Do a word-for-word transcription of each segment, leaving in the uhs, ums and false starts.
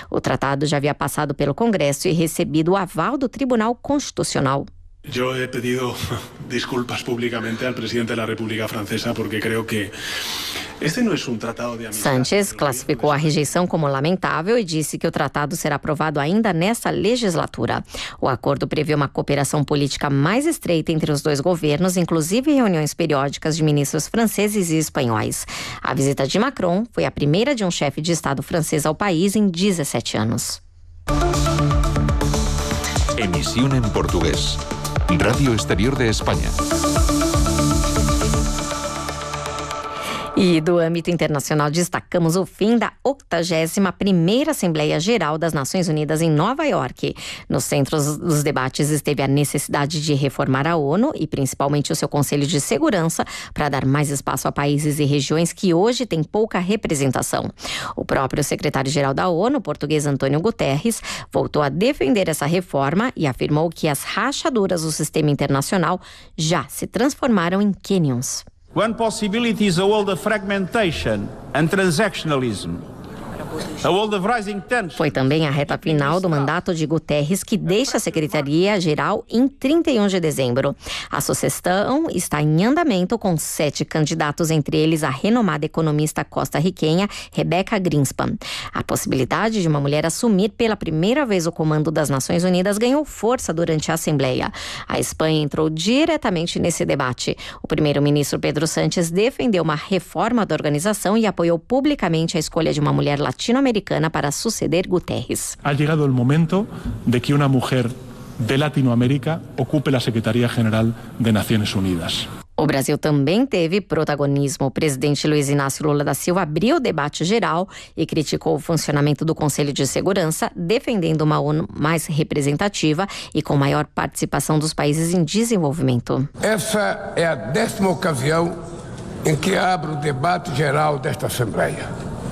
O tratado já havia passado pelo Congresso e recebido o aval do Tribunal Constitucional. Yo he pedido disculpas públicamente al presidente de la República Francesa porque creo que este no es un tratado de amistad. Sánchez classificou a rejeição como lamentável e disse que o tratado será aprovado ainda nesta legislatura. O acordo prevê uma cooperação política mais estreita entre os dois governos, inclusive reuniões periódicas de ministros franceses e espanhóis. A visita de Macron foi a primeira de um chefe de Estado francês ao país em dezessete anos. Emisión en portugués. Radio Exterior de España. E do âmbito internacional destacamos o fim da octagésima primeira Assembleia Geral das Nações Unidas em Nova York. No centro dos debates esteve a necessidade de reformar a ONU e principalmente o seu Conselho de Segurança para dar mais espaço a países e regiões que hoje têm pouca representação. O próprio secretário-geral da ONU, o português Antônio Guterres, voltou a defender essa reforma e afirmou que as rachaduras do sistema internacional já se transformaram em canyons. One possibility is a world of fragmentation and transactionalism. A world of rising tension. Foi também a reta final do mandato de Guterres que deixa a Secretaria-Geral em trinta e um de dezembro. A sucessão está em andamento com sete candidatos, entre eles a renomada economista costarriquenha Rebecca Greenspan. A possibilidade de uma mulher assumir pela primeira vez o comando das Nações Unidas ganhou força durante a Assembleia. A Espanha entrou diretamente nesse debate. O primeiro-ministro Pedro Sánchez defendeu uma reforma da organização e apoiou publicamente a escolha de uma mulher latino-americana para suceder Guterres. Ha llegado el momento de que una mujer de Latinoamérica ocupe la Secretaría General de Naciones Unidas. O Brasil também teve protagonismo. O presidente Luiz Inácio Lula da Silva abriu o debate geral e criticou o funcionamento do Conselho de Segurança, defendendo uma ONU mais representativa e com maior participação dos países em desenvolvimento. Essa é a décima ocasião em que abro o debate geral desta Assembleia.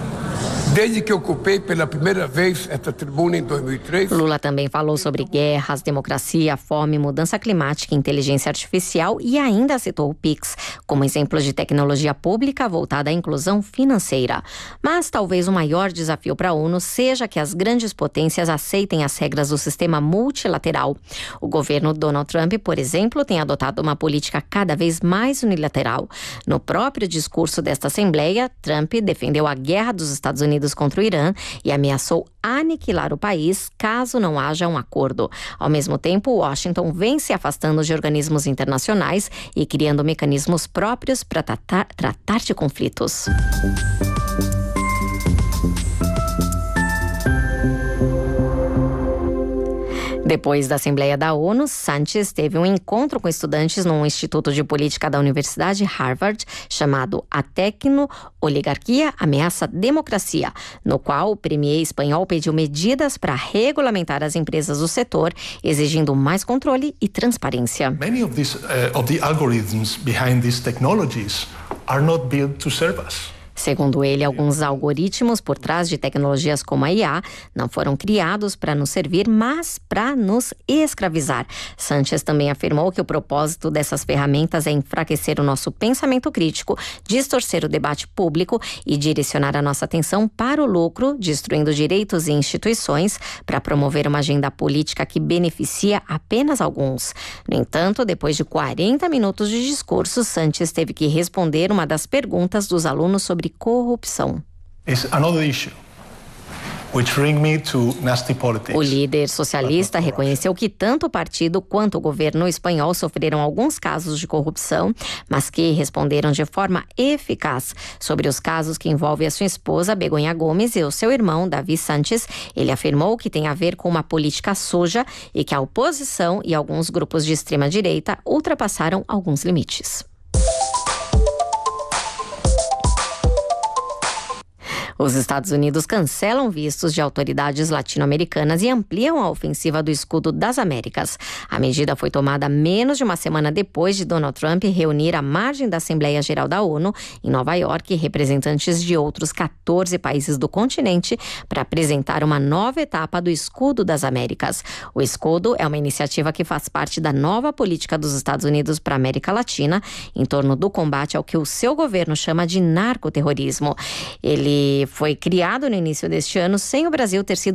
Desde que ocupei pela primeira vez esta tribuna em dois mil e três. Lula também falou sobre guerras, democracia, fome, mudança climática, inteligência artificial e ainda citou o Pix como exemplo de tecnologia pública voltada à inclusão financeira. Mas talvez o maior desafio para a ONU seja que as grandes potências aceitem as regras do sistema multilateral. O governo Donald Trump, por exemplo, tem adotado uma política cada vez mais unilateral. No próprio discurso desta Assembleia, Trump defendeu a guerra dos Estados Unidos contra o Irã e ameaçou aniquilar o país caso não haja um acordo. Ao mesmo tempo, Washington vem se afastando de organismos internacionais e criando mecanismos próprios para tratar, tratar de conflitos. Depois da Assembleia da ONU, Sánchez teve um encontro com estudantes num instituto de política da Universidade Harvard chamado A Tecno-Oligarquia Ameaça Democracia, no qual o premier espanhol pediu medidas para regulamentar as empresas do setor, exigindo mais controle e transparência. Many of these uh, of the algorithms behind these technologies are not built to serve us. Segundo ele, alguns algoritmos por trás de tecnologias como a I A não foram criados para nos servir, mas para nos escravizar. Sánchez também afirmou que o propósito dessas ferramentas é enfraquecer o nosso pensamento crítico, distorcer o debate público e direcionar a nossa atenção para o lucro, destruindo direitos e instituições para promover uma agenda política que beneficia apenas alguns. No entanto, depois de quarenta minutos de discurso, Sánchez teve que responder uma das perguntas dos alunos sobre corrupção. It's another issue. Which bring me to nasty politics. O líder socialista reconheceu que tanto o partido quanto o governo espanhol sofreram alguns casos de corrupção, mas que responderam de forma eficaz. Sobre os casos que envolvem a sua esposa, Begoña Gomes, e o seu irmão, Davi Sánchez, ele afirmou que tem a ver com uma política suja e que a oposição e alguns grupos de extrema-direita ultrapassaram alguns limites. Os Estados Unidos cancelam vistos de autoridades latino-americanas e ampliam a ofensiva do Escudo das Américas. A medida foi tomada menos de uma semana depois de Donald Trump reunir à margem da Assembleia Geral da ONU, em Nova York, representantes de outros quatorze países do continente para apresentar uma nova etapa do Escudo das Américas. O Escudo é uma iniciativa que faz parte da nova política dos Estados Unidos para a América Latina, em torno do combate ao que o seu governo chama de narcoterrorismo. Ele foi criado no início deste ano sem o Brasil ter sido